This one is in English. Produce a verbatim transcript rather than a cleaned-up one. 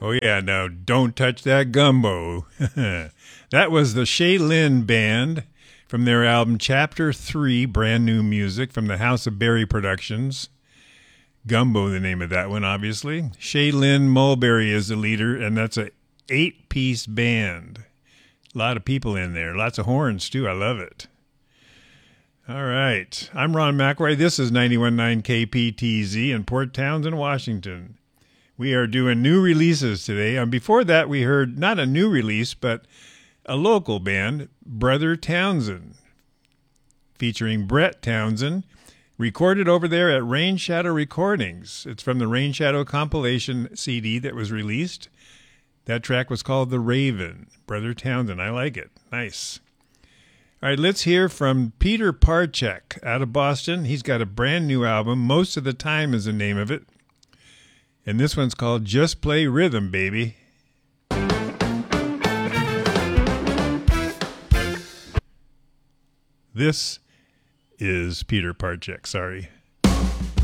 Oh, yeah, now don't touch that gumbo. That was the Shaylin Band from their album Chapter three, brand new music from the House of Berry Productions. Gumbo, the name of that one, obviously. Shaylin Mulberry is the leader, and that's an eight-piece band. A lot of people in there. Lots of horns, too. I love it. All right. I'm Ron McElroy. This is ninety-one point nine K P T Z in Port Townsend, Washington. We are doing new releases today. And before that, we heard not a new release, but a local band, Brother Townsend, featuring Brett Townsend, recorded over there at Rain Shadow Recordings. It's from the Rain Shadow compilation C D that was released. That track was called The Raven. Brother Townsend. I like it. Nice. All right, let's hear from Peter Parchak out of Boston. He's got a brand new album. Most of the Time is the name of it. And this one's called Just Play Rhythm, Baby. This is Peter Parchak, sorry.